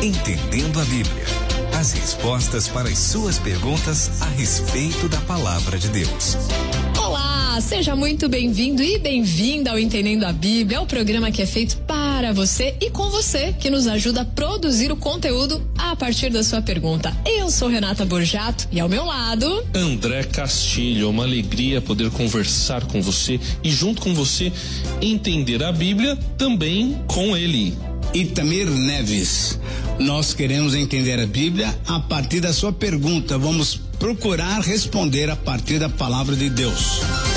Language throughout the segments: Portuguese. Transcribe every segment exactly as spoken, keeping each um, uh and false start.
Entendendo a Bíblia. As respostas para as suas perguntas a respeito da Palavra de Deus. Olá, seja muito bem-vindo e bem-vinda ao Entendendo a Bíblia, é o programa que é feito para você e com você, que nos ajuda a produzir o conteúdo a partir da sua pergunta. Eu sou Renata Borjato e ao meu lado... André Castilho, é uma alegria poder conversar com você e junto com você entender a Bíblia também com ele. Itamir Neves, nós queremos entender a Bíblia a partir da sua pergunta. Vamos procurar responder a partir da palavra de Deus.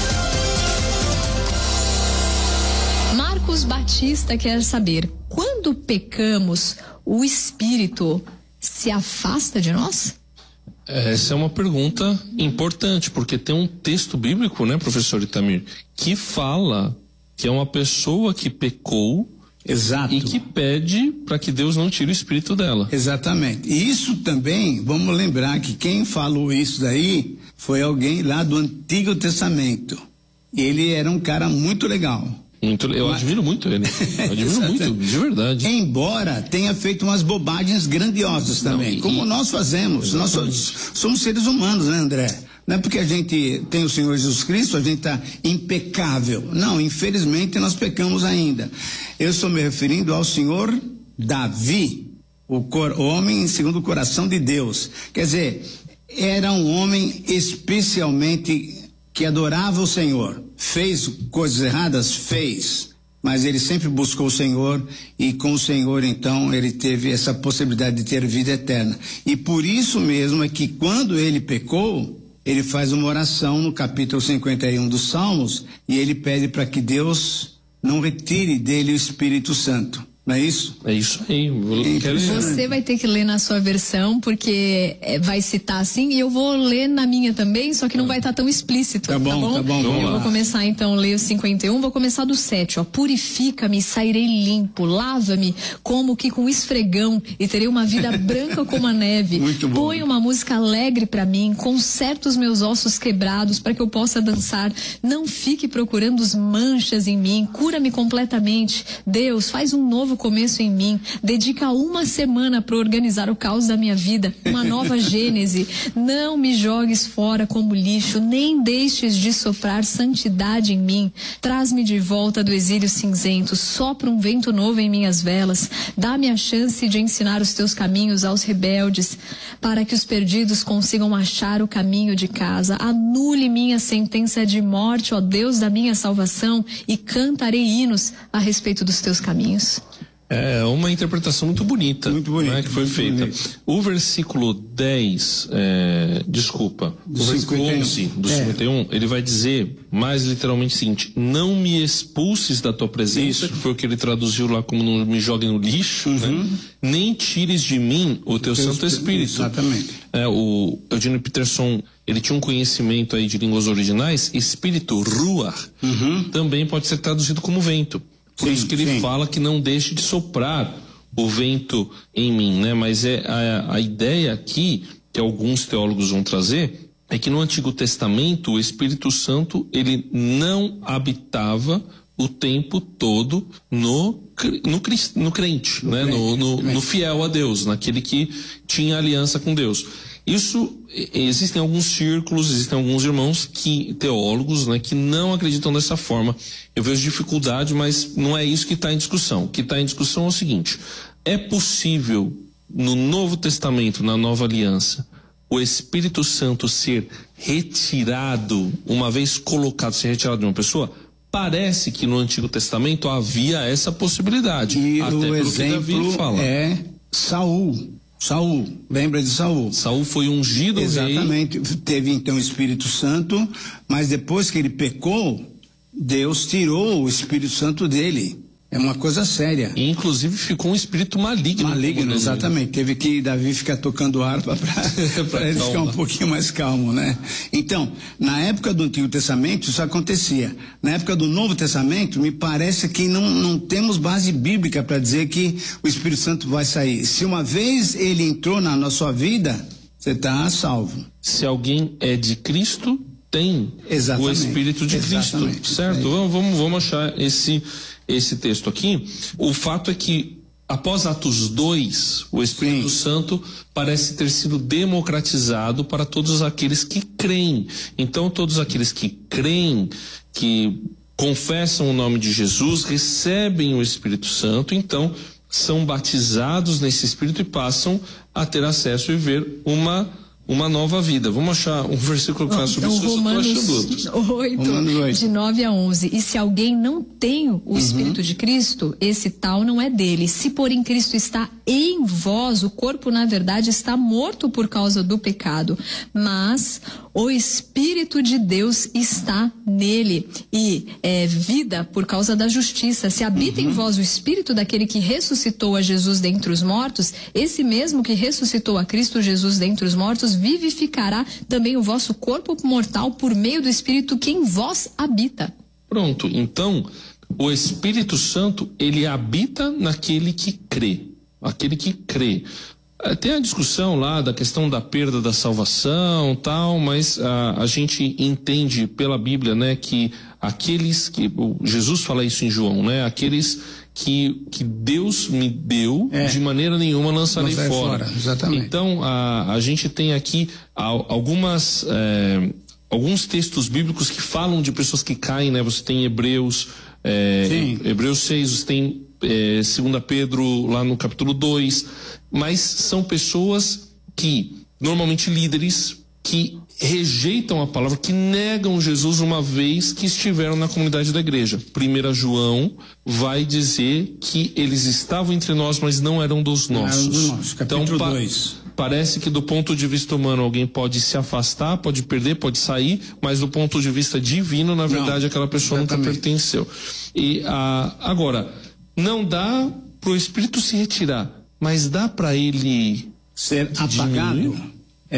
Marcos Batista quer saber, quando pecamos, o Espírito se afasta de nós? Essa é uma pergunta importante, porque tem um texto bíblico, né, professor Itamir, que fala que é uma pessoa que pecou. Exato. E que pede para que Deus não tire o espírito dela. Exatamente. E isso também, vamos lembrar que quem falou isso daí foi alguém lá do Antigo Testamento. Ele era um cara muito legal. Muito, eu Mas... admiro muito ele. Eu admiro muito, de verdade. Embora tenha feito umas bobagens grandiosas também, não, e... como nós fazemos. Exatamente. Nós somos, somos seres humanos, né, André? Não é porque a gente tem o Senhor Jesus Cristo, a gente está impecável. Não, infelizmente nós pecamos ainda. Eu estou me referindo ao Senhor Davi, o, cor, o homem segundo o coração de Deus. Quer dizer, era um homem especialmente que adorava o Senhor. Fez coisas erradas? Fez. Mas ele sempre buscou o Senhor e com o Senhor, então, ele teve essa possibilidade de ter vida eterna. E por isso mesmo é que quando ele pecou, ele faz uma oração no capítulo cinquenta e um dos Salmos e ele pede para que Deus não retire dele o Espírito Santo. Não é isso? É isso aí. Você vai ter que ler na sua versão, porque vai citar assim, e eu vou ler na minha também, só que não vai estar tão explícito. Tá bom, tá bom. Tá bom eu vou começar então a ler o cinquenta e um, vou começar do sete, ó. Purifica-me, sairei limpo, lava-me como que com esfregão e terei uma vida branca como a neve. Muito bom. Põe uma música alegre para mim, conserta os meus ossos quebrados para que eu possa dançar. Não fique procurando as manchas em mim, cura-me completamente. Deus, faz um novo começo em mim, dedica uma semana para organizar o caos da minha vida, uma nova gênese. Não me jogues fora como lixo, nem deixes de soprar santidade em mim. Traz-me de volta do exílio cinzento, sopra um vento novo em minhas velas, dá-me a chance de ensinar os teus caminhos aos rebeldes, para que os perdidos consigam achar o caminho de casa. Anule minha sentença de morte, ó Deus da minha salvação, e cantarei hinos a respeito dos teus caminhos. É uma interpretação muito bonita, muito bonita, né, que foi feita. Bonito. O versículo dez, é, desculpa, do o versículo onze do é. cinquenta e um, ele vai dizer mais literalmente o seguinte: não me expulses da tua presença, Isso. que foi o que ele traduziu lá como não me jogue no lixo, uhum. né? Nem tires de mim o teu, teu Santo Espírito. Exatamente. É, o Eugene Peterson, ele tinha um conhecimento aí de línguas originais. Espírito, ruach, uhum. também pode ser traduzido como vento. Por sim, isso que ele sim. fala que não deixe de soprar o vento em mim, né? Mas é a, a ideia aqui, que alguns teólogos vão trazer, é que no Antigo Testamento o Espírito Santo, ele não habitava o tempo todo no, no, no crente, no né? Crente, no, no, no fiel a Deus, naquele que tinha aliança com Deus. Isso, existem alguns círculos, existem alguns irmãos que, teólogos, né, que não acreditam dessa forma. Eu vejo dificuldade, mas não é isso que está em discussão. O que está em discussão é o seguinte: é possível, no Novo Testamento, na Nova Aliança, o Espírito Santo ser retirado, uma vez colocado, ser retirado de uma pessoa? Parece que no Antigo Testamento havia essa possibilidade. E até o pelo exemplo que Davi fala. É Saul. Saul, lembra de Saul? Saul foi ungido rei. Exatamente, teve então o Espírito Santo, mas depois que ele pecou, Deus tirou o Espírito Santo dele. É uma coisa séria. E inclusive ficou um espírito maligno. Maligno, exatamente. Teve que Davi ficar tocando harpa para ele ficar um pouquinho mais calmo, né? Então, na época do Antigo Testamento, isso acontecia. Na época do Novo Testamento, me parece que não, não temos base bíblica para dizer que o Espírito Santo vai sair. Se uma vez ele entrou na, na sua vida, você está salvo. Se alguém é de Cristo, tem Exatamente. o Espírito de Exatamente. Cristo, certo? Vamos, vamos, vamos achar esse, esse texto aqui. O fato é que após Atos dois, o Espírito Sim. Santo parece ter sido democratizado para todos aqueles que creem. Então, todos aqueles que creem, que confessam o nome de Jesus, recebem o Espírito Santo, então são batizados nesse Espírito e passam a ter acesso e ver uma uma nova vida. Vamos achar um versículo que fala sobre isso. Romanos oito, de nove a onze. E se alguém não tem o uhum. Espírito de Cristo, esse tal não é dele. Se porém Cristo está em vós, o corpo na verdade está morto por causa do pecado, mas o Espírito de Deus está nele e é vida por causa da justiça. Se habita uhum. em vós o Espírito daquele que ressuscitou a Jesus dentre os mortos, esse mesmo que ressuscitou a Cristo Jesus dentre os mortos vivificará também o vosso corpo mortal por meio do Espírito que em vós habita. Pronto, então o Espírito Santo, ele habita naquele que crê, aquele que crê. Tem a discussão lá da questão da perda da salvação, tal, mas a, a gente entende pela Bíblia, né, que aqueles que, Jesus fala isso em João, né, aqueles que, que Deus me deu, é. de maneira nenhuma lançarei fora. fora. Exatamente. Então, a, a gente tem aqui algumas, é, alguns textos bíblicos que falam de pessoas que caem, né, você tem Hebreus, é, Hebreus seis, você tem é, segunda Pedro lá no capítulo dois, mas são pessoas que, normalmente líderes, que rejeitam a palavra, que negam Jesus uma vez que estiveram na comunidade da igreja. Primeira João vai dizer que eles estavam entre nós, mas não eram dos nossos. Não eram dos nossos. Capítulo então, dois. Parece que do ponto de vista humano alguém pode se afastar, pode perder, pode sair, mas do ponto de vista divino, na verdade, não, aquela pessoa exatamente. Nunca pertenceu. E ah, agora, não dá para o Espírito se retirar, mas dá para ele ser apagado. Diminuir?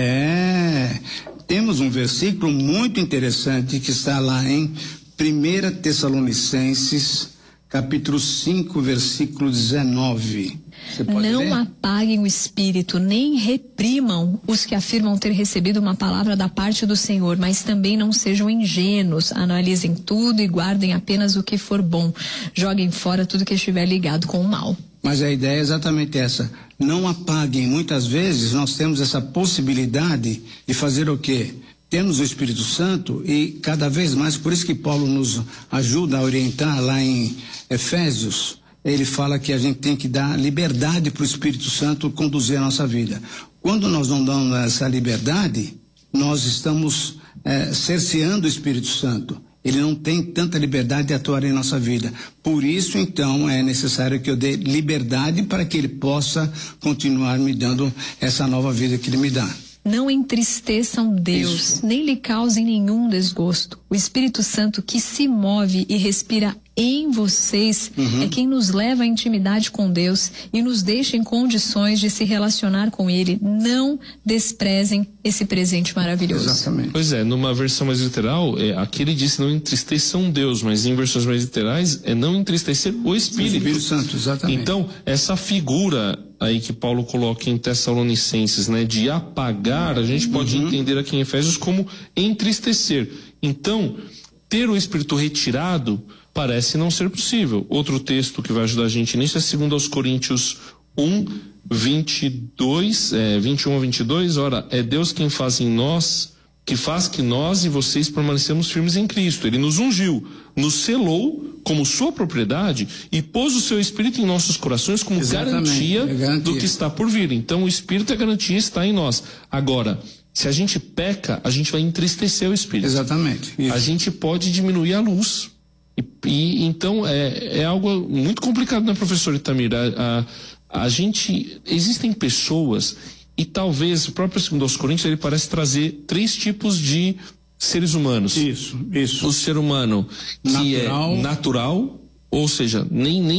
É, temos um versículo muito interessante que está lá em primeira Tessalonicenses, capítulo cinco, versículo dezenove. Você pode Não ler? apaguem o espírito, nem reprimam os que afirmam ter recebido uma palavra da parte do Senhor, mas também não sejam ingênuos, analisem tudo e guardem apenas o que for bom. Joguem fora tudo que estiver ligado com o mal. Mas a ideia é exatamente essa. Não apaguem. Muitas vezes nós temos essa possibilidade de fazer o quê? Temos o Espírito Santo e cada vez mais, por isso que Paulo nos ajuda a orientar lá em Efésios, ele fala que a gente tem que dar liberdade para o Espírito Santo conduzir a nossa vida. Quando nós não damos essa liberdade, nós estamos é, cerceando o Espírito Santo. Ele não tem tanta liberdade de atuar em nossa vida. Por isso, então, é necessário que eu dê liberdade para que ele possa continuar me dando essa nova vida que ele me dá. Não entristeçam Deus, isso. nem lhe causem nenhum desgosto. O Espírito Santo que se move e respira em vocês uhum. é quem nos leva à intimidade com Deus e nos deixa em condições de se relacionar com Ele. Não desprezem esse presente maravilhoso. Exatamente. Pois é, numa versão mais literal, é, aqui ele disse não entristeçam Deus, mas em versões mais literais é não entristecer o Espírito. O Espírito Santo, exatamente. Então, essa figura aí que Paulo coloca em Tessalonicenses, né, de apagar, a gente pode uhum. entender aqui em Efésios como entristecer. Então, ter o Espírito retirado parece não ser possível. Outro texto que vai ajudar a gente nisso é segundo aos Coríntios um, vinte e dois, é, vinte e um a vinte e dois, ora, é Deus quem faz em nós, que faz que nós e vocês permanecemos firmes em Cristo. Ele nos ungiu, nos selou como sua propriedade e pôs o seu Espírito em nossos corações como garantia, é garantia do que está por vir. Então o Espírito é garantia, está em nós. Agora, se a gente peca, a gente vai entristecer o Espírito. Exatamente. Isso. A gente pode diminuir a luz. E, e então é, é algo muito complicado, né, professor Itamir? A, a, a gente, existem pessoas, e talvez o próprio segundo aos Coríntios ele parece trazer três tipos de seres humanos. Isso, isso. O ser humano que natural. é natural, ou seja, nem, nem